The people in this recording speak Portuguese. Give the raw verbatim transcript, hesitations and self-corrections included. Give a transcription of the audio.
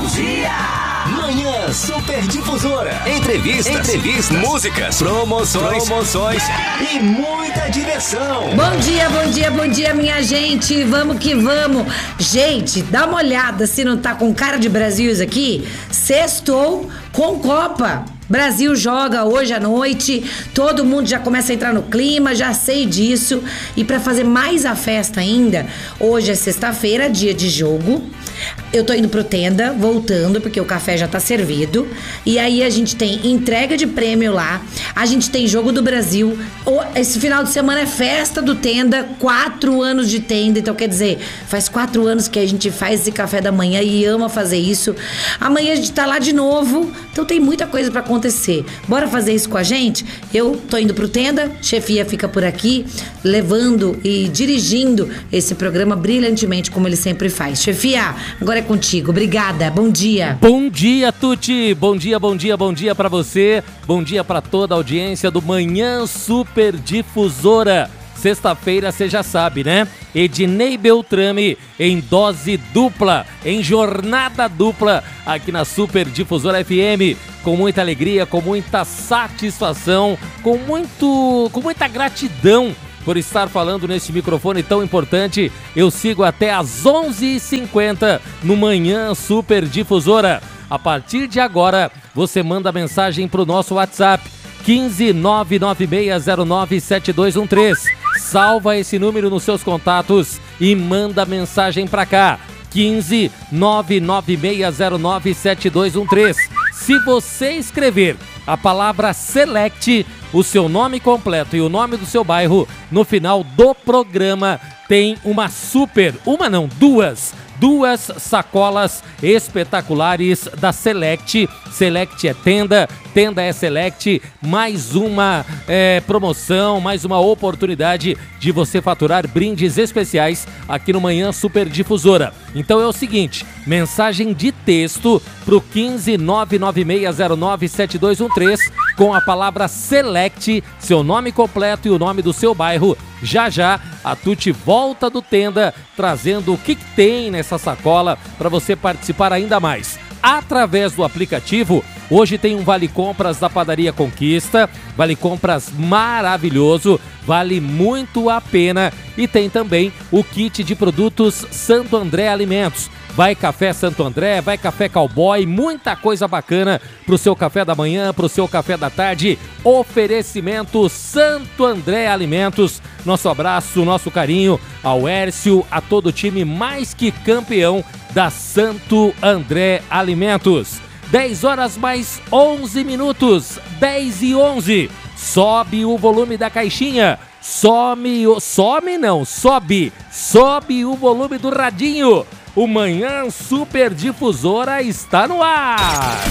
dia! Manhã Super Difusora. Entrevistas, Entrevistas, músicas, promoções, promoções e muita diversão. Bom dia, bom dia, bom dia, minha gente. Vamos que vamos. Gente, dá uma olhada se não tá com cara de Brasil isso aqui. Sextou com Copa. Brasil joga hoje à noite, todo mundo já começa a entrar no clima, já sei disso. E pra fazer mais a festa ainda, hoje é sexta-feira, dia de jogo. Eu tô indo pro Tenda, voltando, porque o café já tá servido. E aí a gente tem entrega de prêmio lá, a gente tem jogo do Brasil. Esse final de semana é festa do Tenda, quatro anos de Tenda. Então quer dizer, faz quatro anos que a gente faz esse café da manhã e ama fazer isso. Amanhã a gente tá lá de novo, então tem muita coisa pra acontecer. Bora fazer isso com a gente? Eu tô indo pro Tenda, chefia fica por aqui, levando e dirigindo esse programa brilhantemente, como ele sempre faz. Chefia, agora é contigo. Obrigada. Bom dia. Bom dia, Tuti. Bom dia, bom dia, bom dia pra você. Bom dia pra toda a audiência do Manhã Super Difusora. Sexta-feira, você já sabe, né? Ednei Beltrame em dose dupla, em jornada dupla, aqui na Super Difusora F M, com muita alegria, com muita satisfação, com, muito, com muita gratidão por estar falando nesse microfone tão importante. Eu sigo até às onze e cinquenta no Manhã Super Difusora. A partir de agora, você manda mensagem para o nosso WhatsApp, quinze nove nove seis zero nove sete dois um três. Salva esse número nos seus contatos e manda mensagem para cá, quinze nove nove seis zero nove sete dois um três. Se você escrever a palavra Select, o seu nome completo e o nome do seu bairro, no final do programa tem uma super, uma não, duas, duas sacolas espetaculares da Select. Select é tenda, tenda é Select, mais uma é, promoção, mais uma oportunidade de você faturar brindes especiais aqui no Manhã Super Difusora. Então é o seguinte, mensagem de texto pro quinze nove nove seis zero nove sete dois um três com a palavra Select, seu nome completo e o nome do seu bairro. Já já a Tuti volta do Tenda trazendo o que, que tem nessa sacola para você participar ainda mais. Através do aplicativo, hoje tem um Vale Compras da Padaria Conquista, Vale Compras maravilhoso, vale muito a pena, e tem também o kit de produtos Santo André Alimentos. Vai café Santo André, vai café Cowboy, muita coisa bacana pro seu café da manhã, pro seu café da tarde. Oferecimento Santo André Alimentos. Nosso abraço, nosso carinho ao Hércio, a todo o time mais que campeão da Santo André Alimentos. dez horas mais onze minutos, dez e onze. Sobe o volume da caixinha. Some, o... some não, sobe. Sobe o volume do radinho. O Manhã Super Difusora está no ar.